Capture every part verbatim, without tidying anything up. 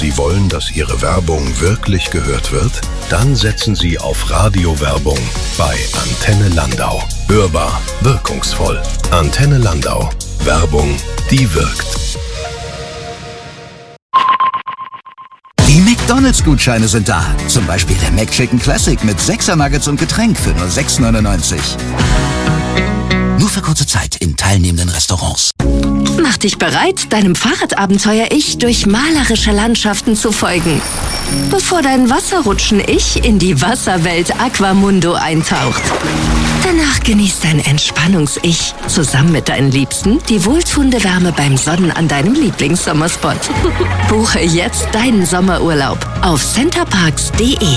Sie wollen, dass Ihre Werbung wirklich gehört wird? Dann setzen Sie auf Radiowerbung bei Antenne Landau. Hörbar, wirkungsvoll. Antenne Landau. Werbung, die wirkt. Die McDonalds-Gutscheine sind da. Zum Beispiel der McChicken Classic mit sechser Nuggets und Getränk für nur sechs neunundneunzig. Nur für kurze Zeit in teilnehmenden Restaurants. Mach dich bereit, deinem Fahrradabenteuer-Ich durch malerische Landschaften zu folgen, bevor dein Wasserrutschen-Ich in die Wasserwelt Aquamundo eintaucht. Danach genießt dein Entspannungs-Ich zusammen mit deinen Liebsten die wohltuende Wärme beim Sonnen an deinem Lieblingssommerspot. Buche jetzt deinen Sommerurlaub auf centerparks punkt de.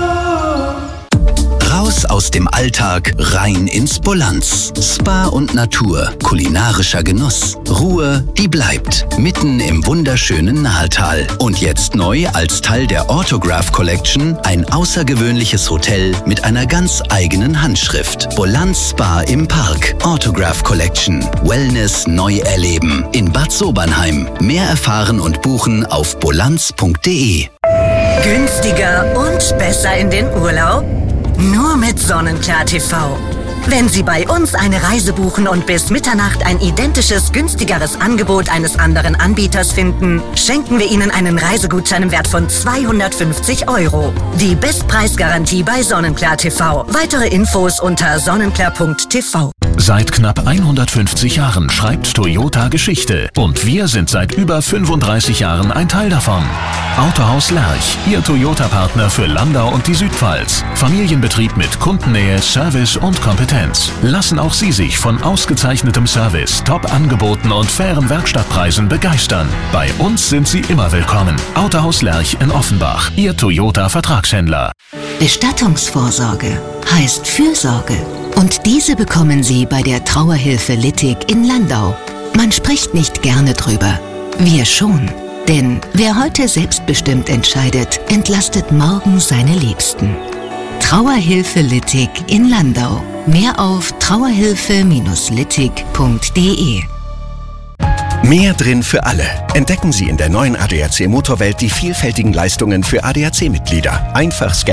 Raus aus dem Alltag, rein ins Bolanz. Spa und Natur, kulinarischer Genuss, Ruhe, die bleibt. Mitten im wunderschönen Nahetal. Und jetzt neu als Teil der Autograph Collection ein außergewöhnliches Hotel mit einer ganz eigenen Handschrift. Bolanz Spa im Park. Autograph Collection. Wellness neu erleben. In Bad Sobernheim. Mehr erfahren und buchen auf bolanz punkt de. Günstiger und besser in den Urlaub? Nur mit Sonnenklar T V. Wenn Sie bei uns eine Reise buchen und bis Mitternacht ein identisches, günstigeres Angebot eines anderen Anbieters finden, schenken wir Ihnen einen Reisegutschein im Wert von zweihundertfünfzig Euro. Die Bestpreisgarantie bei Sonnenklar T V. Weitere Infos unter sonnenklar punkt t v. Seit knapp hundertfünfzig Jahren schreibt Toyota Geschichte und wir sind seit über fünfunddreißig Jahren ein Teil davon. Autohaus Lerch, Ihr Toyota-Partner für Landau und die Südpfalz. Familienbetrieb mit Kundennähe, Service und Kompetenz. Lassen auch Sie sich von ausgezeichnetem Service, Top-Angeboten und fairen Werkstattpreisen begeistern. Bei uns sind Sie immer willkommen. Autohaus Lerch in Offenbach, Ihr Toyota-Vertragshändler. Bestattungsvorsorge heißt Fürsorge. Und diese bekommen Sie bei der Trauerhilfe Littig in Landau. Man spricht nicht gerne drüber. Wir schon. Denn wer heute selbstbestimmt entscheidet, entlastet morgen seine Liebsten. Trauerhilfe Littig in Landau. Mehr auf trauerhilfe littig punkt de. Mehr drin für alle. Entdecken Sie in der neuen A D A C Motorwelt die vielfältigen Leistungen für A D A C-Mitglieder. Einfach scannen.